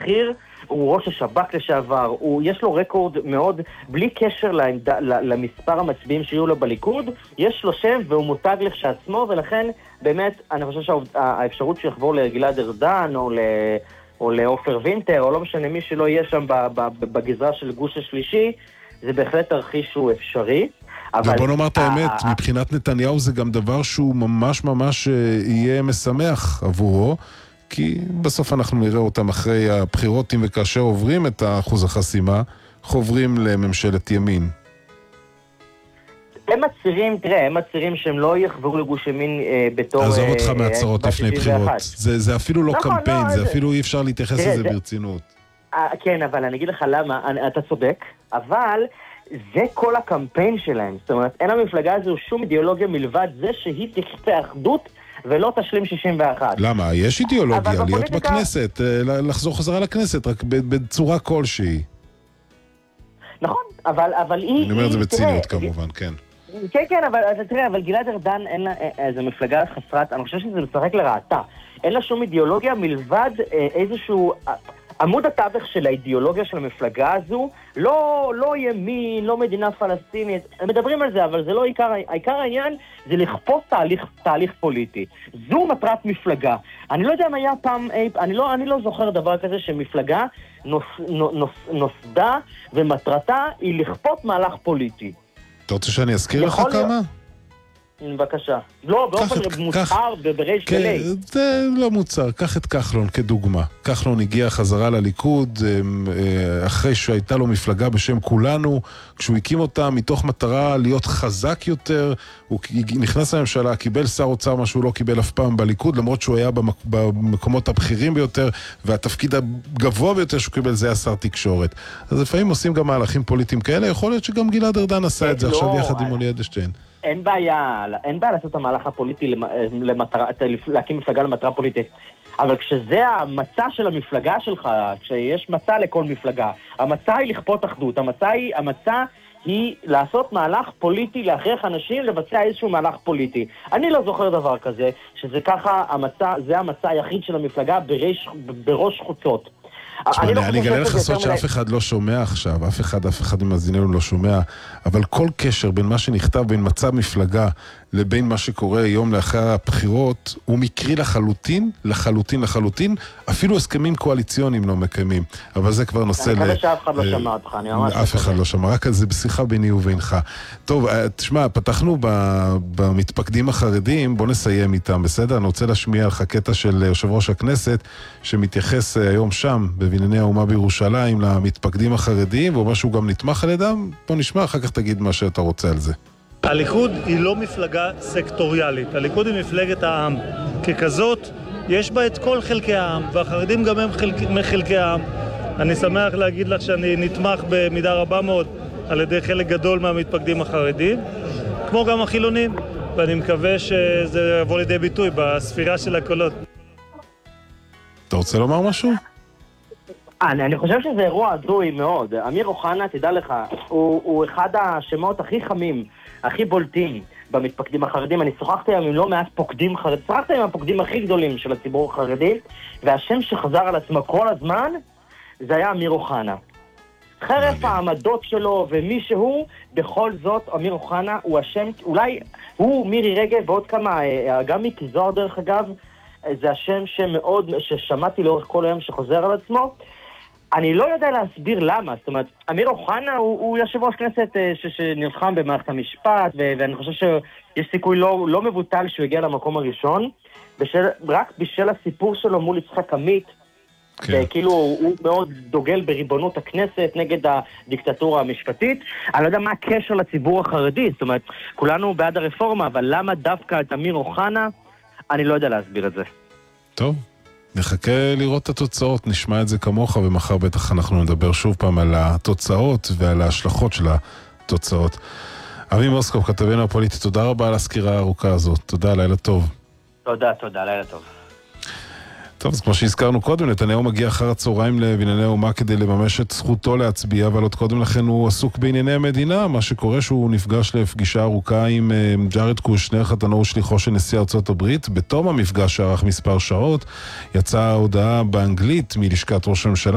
בכיר, הוא ראש השב"כ לשעבר, יש לו רקורד מאוד, בלי קשר למספר המצביעים שיהיו לו בליכוד, יש לו שם והוא מותג לכשעצמו, ולכן באמת אני חושב שהאפשרות שיחבור לגלעד ארדן או לאופר וינטר, או לא משנה מי שלא יהיה שם בגזרה של גוש השלישי, זה בהחלט תרחיש שהוא אפשרי. בוא נאמר את האמת, מבחינת נתניהו זה גם דבר שהוא ממש ממש יהיה משמח עבורו, כי בסוף אנחנו נראה אותם אחרי הבחירות, אם וכאשר עוברים את האחוז החסימה, חוברים לממשלת ימין. הם מצהירים שהם לא יחברו לגוש ימין בתור... עזוב אותך מהצהרות לפני בחירות. זה אפילו לא קמפיין, זה אפילו אי אפשר להתייחס לזה ברצינות. כן, אבל אני אגיד לך למה, אתה צודק, אבל זה כל הקמפיין שלהם. זאת אומרת, אין למפלגה הזו שום אידיאולוגיה מלבד זה שהיא תכפה אחדות ולא תשלים 61. למה? יש אידיאולוגיה, להיות בכנסת, לחזור חזרה לכנסת, רק בצורה כלשהי. נכון, אבל היא... אני אומר את זה בציניות כמובן, כן. כן, אבל תראה, אבל גלעד ארדן אין לה איזו מפלגה חסרת, אני חושב שזה משחק לרעתה. אין לה שום אידיאולוגיה מלבד איזשהו... עמוד התווך של האידיאולוגיה של המפלגה הזו, לא ימין, לא מדינה פלסטינית, הם מדברים על זה, אבל זה לא העיקר העניין, זה לכפות תהליך פוליטי. זו מטרת מפלגה. אני לא יודע אם היה פעם, אני לא זוכר דבר כזה שמפלגה נוסדה, ומטרתה היא לכפות מהלך פוליטי. אתה רוצה שאני אזכיר לך כמה? בבקשה. לא, באופן מוצהר בריש גלי. זה לא מוצהר. קח את כחלון כדוגמה. כחלון הגיע חזרה לליכוד אחרי שהייתה לו מפלגה בשם כולנו, כשהוא הקים אותה מתוך מטרה להיות חזק יותר, הוא נכנס לממשלה, קיבל שר אוצר מה שהוא לא קיבל אף פעם בליכוד, למרות שהוא היה במקומות הבכירים ביותר, והתפקיד הגבוה ביותר שהוא קיבל זה היה שר תקשורת. אז לפעמים עושים גם מהלכים פוליטיים כאלה, יכול להיות שגם גלעד ארדן עשה את זה עכשיו יחד עם מולי אדלשטיין. אין בעיה לעשות את המהלך הפוליטי, להקים מפלגה למטרה פוליטית. אבל כשזה המצע של המפלגה שלך, כשיש מצע לכל מפלגה, המצע היא לכפות אחדות, המצע היא לעשות מהלך פוליטי, להכריח אנשים לבצע איזשהו מהלך פוליטי. אני לא זוכר דבר כזה, שזה ככה, זה המצע היחיד של המפלגה בראש חוצות. אני אגלה לך סוד שאף אחד לא שומע עכשיו, אף אחד ממאזיננו לא שומע, אבל כל קשר בין מה שנכתב בין מצב מפלגה לבין מה שקורה יום לאחר הבחירות הוא מקרי לחלוטין, אפילו הסכמים קואליציוניים לא מקיימים, אבל זה כבר נושא אני חושב שאף אחד לא שמע אותך, אף אחד לא שמע, רק על זה בשיחה ביני ובינך. טוב, תשמע, פתחנו במתפקדים החרדים, בוא נסיים איתם, בסדר? אני רוצה להשמיע לך קטע של יושב ראש הכנסת שמתייחס היום שם בבנייני האומה בירושלים למתפקדים החרדיים, והוא אומר שהוא גם נתמך על ידם. בוא נשמע, אחר כך תגיד מה שאתה רוצה על זה. הליכוד היא לא מפלגה סקטוריאלית, הליכוד היא מפלגת העם. ככזאת, יש בה את כל חלקי העם, והחרדים גם הם מחלקי העם. אני שמח להגיד לך שאני נתמך במידה רבה מאוד על ידי חלק גדול מהמתפקדים החרדים, כמו גם החילונים, ואני מקווה שזה יבוא לידי ביטוי בספירה של הקולות. אתה רוצה לומר משהו? אני חושב שזה אירוע הזוי מאוד. אמיר אוחנה, תדע לך, הוא אחד השמות הכי חמים, הכי בולטים במתפקדים החרדים. אני שוחחתי עם לא מעט פוקדים חרדים, שוחחתי עם הפוקדים הכי גדולים של הציבור החרדי, והשם שחזר על עצמו כל הזמן, זה היה אמיר אוחנה. חרף העמדות שלו ומי שהוא, בכל זאת, אמיר אוחנה הוא השם, אולי הוא, מירי רגב ועוד כמה, גם מיקי זוהר דרך אגב, זה השם שמאוד, ששמעתי לאורך כל היום שחוזר על עצמו. אני לא יודע להסביר למה, זאת אומרת, אמיר אוחנה הוא יושב ראש כנסת שנלחם במערכת המשפט, ואני חושב שיש סיכוי לא מבוטל שהוא הגיע למקום הראשון, רק בשל הסיפור שלו מול יצחק עמית, וכאילו הוא מאוד דוגל בריבונות הכנסת נגד הדיקטטורה המשפטית. אני לא יודע מה הקשר לציבור החרדי, זאת אומרת, כולנו בעד הרפורמה, אבל למה דווקא את אמיר אוחנה? אני לא יודע להסביר את זה. טוב. נחכה לראות את התוצאות, נשמע את זה כמוך, ומחר בטח אנחנו נדבר שוב פעם על התוצאות ועל ההשלכות של התוצאות. אבי מוסקוב, כתבנו הפוליטי, תודה רבה על הסקירה הארוכה הזאת. תודה, לילה טוב. תודה, לילה טוב. טוב, אז כמו שהזכרנו קודם, נתניהו מגיע אחר הצהריים לבנייני האומה כדי לממש את זכותו להצביע, אבל עוד קודם לכן הוא עסוק בענייני המדינה. מה שקורה שהוא נפגש לפגישה ארוכה עם ג'ארד קושנר, חתנו ושליחו של נשיא ארצות הברית. בתום המפגש שערך מספר שעות, יצאה הודעה באנגלית מלשכת ראש הממשלה